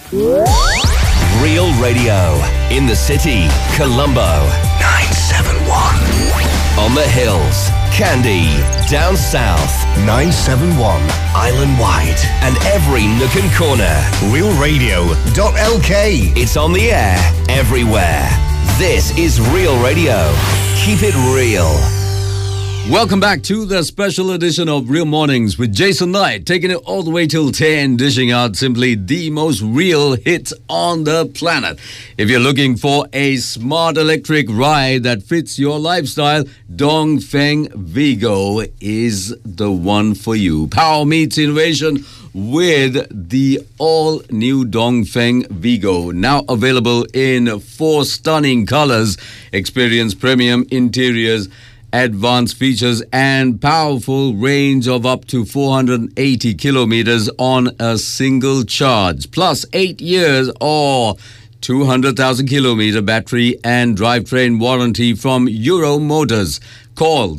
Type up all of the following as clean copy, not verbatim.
Real Radio. In the city, Colombo. 971. On the hills, Kandy. Down south, 971. Island wide. And every nook and corner. RealRadio.lk. It's on the air everywhere. This is Real Radio. Keep it real. Welcome back to the special edition of Real Mornings with Jason Knight, taking it all the way till 10, dishing out simply the most real hits on the planet. If you're looking for a smart electric ride that fits your lifestyle, Dongfeng Vigo is the one for you. Power meets innovation with the all-new Dongfeng Vigo, now available in 4 stunning colors. Experience premium interiors, advanced features, and powerful range of up to 480 kilometers on a single charge, plus 8 years or 200,000 kilometer battery and drivetrain warranty from Euro Motors. Call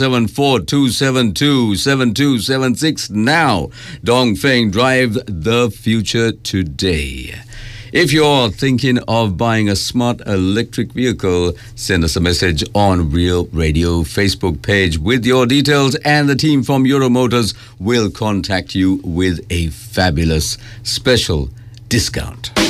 074-272-7276 now. Dongfeng, drive the future today. If you're thinking of buying a smart electric vehicle, send us a message on Real Radio Facebook page with your details, and the team from Euro Motors will contact you with a fabulous special discount.